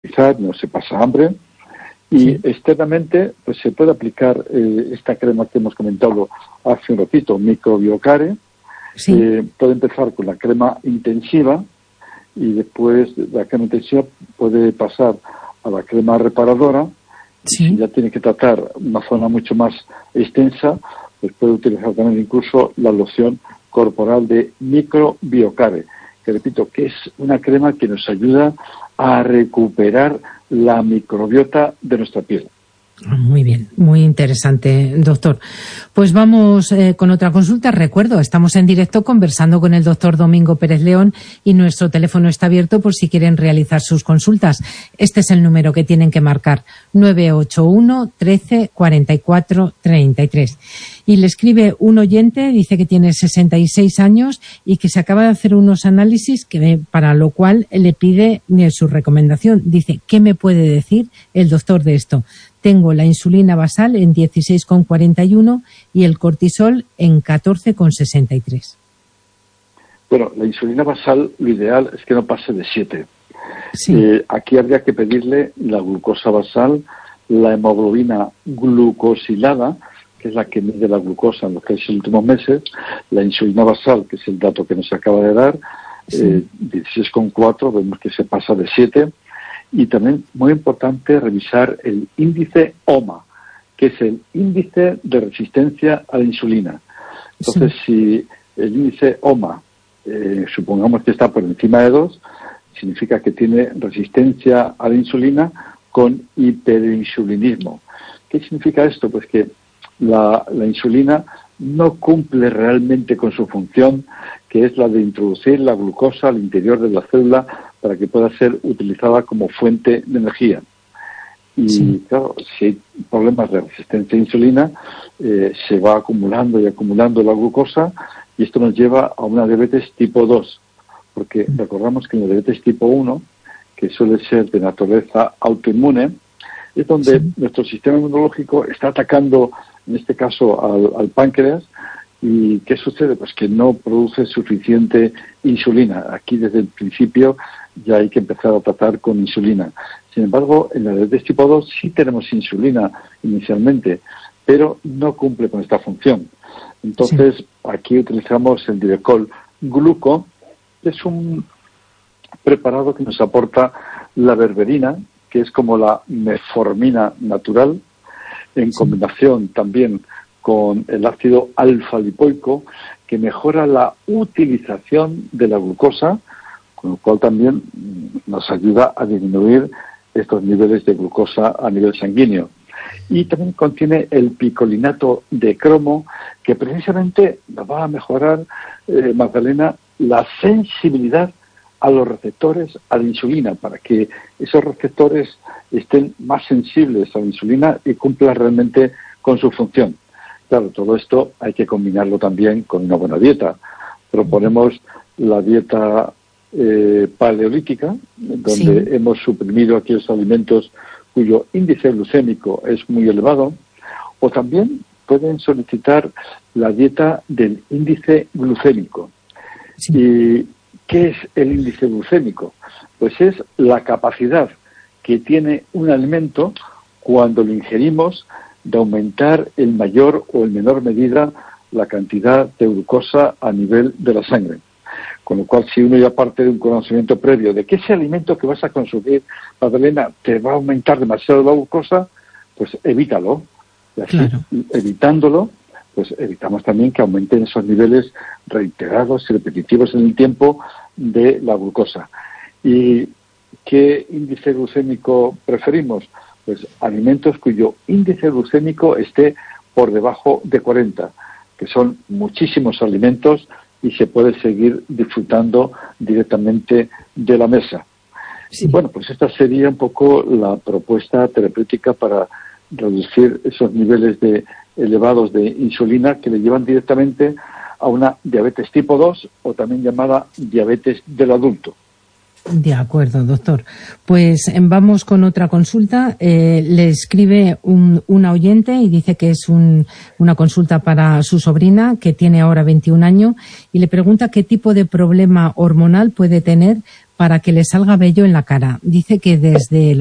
no se pasa hambre. Y externamente, pues se puede aplicar esta crema que hemos comentado hace un ratito, Microbiocare. Puede empezar con la crema intensiva y después de la crema intensiva puede pasar a la crema reparadora. Si ya tiene que tratar una zona mucho más extensa, pues puede utilizar también incluso la loción corporal de Microbiocare, que repito, que es una crema que nos ayuda a recuperar la microbiota de nuestra piel. Muy bien, muy interesante, doctor. Pues vamos con otra consulta. Recuerdo, estamos en directo conversando con el doctor Domingo Pérez León y nuestro teléfono está abierto por si quieren realizar sus consultas. Este es el número que tienen que marcar, 981 13 44 33. Y le escribe un oyente, dice que tiene 66 años y que se acaba de hacer unos análisis para lo cual le pide su recomendación. Dice, ¿qué me puede decir el doctor de esto? Tengo la insulina basal en 16,41 y el cortisol en 14,63. Bueno, la insulina basal, lo ideal es que no pase de 7. Aquí habría que pedirle la glucosa basal, la hemoglobina glucosilada, que es la que mide la glucosa en los 3 últimos meses, la insulina basal, que es el dato que nos acaba de dar, 16,4, vemos que se pasa de 7. Y también, muy importante, revisar el índice OMA, que es el índice de resistencia a la insulina. Entonces, si el índice OMA, supongamos que está por encima de 2, significa que tiene resistencia a la insulina con hiperinsulinismo. ¿Qué significa esto? Pues que la insulina no cumple realmente con su función, que es la de introducir la glucosa al interior de la célula para que pueda ser utilizada como fuente de energía. Y claro, si hay problemas de resistencia a insulina, se va acumulando y acumulando la glucosa y esto nos lleva a una diabetes tipo 2, porque recordamos que en la diabetes tipo 1, que suele ser de naturaleza autoinmune, es donde nuestro sistema inmunológico está atacando, en este caso, al páncreas. ¿Y qué sucede? Pues que no produce suficiente insulina. Aquí desde el principio ya hay que empezar a tratar con insulina. Sin embargo, en la diabetes tipo 2 sí tenemos insulina inicialmente, pero no cumple con esta función. Entonces, aquí utilizamos el Divecol Gluco, que es un preparado que nos aporta la berberina, que es como la metformina natural, en combinación también con el ácido alfa-lipoico, que mejora la utilización de la glucosa, con lo cual también nos ayuda a disminuir estos niveles de glucosa a nivel sanguíneo. Y también contiene el picolinato de cromo, que precisamente va a mejorar, Magdalena, la sensibilidad a los receptores a la insulina, para que esos receptores estén más sensibles a la insulina y cumplan realmente con su función. Claro, todo esto hay que combinarlo también con una buena dieta. Proponemos la dieta paleolítica, donde hemos suprimido aquellos alimentos cuyo índice glucémico es muy elevado, o también pueden solicitar la dieta del índice glucémico. ¿Y qué es el índice glucémico? Pues es la capacidad que tiene un alimento cuando lo ingerimos de aumentar en mayor o en menor medida la cantidad de glucosa a nivel de la sangre. Con lo cual, si uno ya parte de un conocimiento previo de que ese alimento que vas a consumir, Magdalena, te va a aumentar demasiado la glucosa, pues evítalo. Y así, evitándolo, pues evitamos también que aumenten esos niveles reiterados y repetitivos en el tiempo de la glucosa. ¿Y qué índice glucémico preferimos? Pues alimentos cuyo índice glucémico esté por debajo de 40, que son muchísimos alimentos y se puede seguir disfrutando directamente de la mesa. Y bueno, pues esta sería un poco la propuesta terapéutica para reducir esos niveles elevados de insulina que le llevan directamente a una diabetes tipo 2 o también llamada diabetes del adulto. De acuerdo, doctor. Pues vamos con otra consulta. Le escribe una oyente y dice que es una consulta para su sobrina, que tiene ahora 21 años, y le pregunta qué tipo de problema hormonal puede tener para que le salga vello en la cara. Dice que desde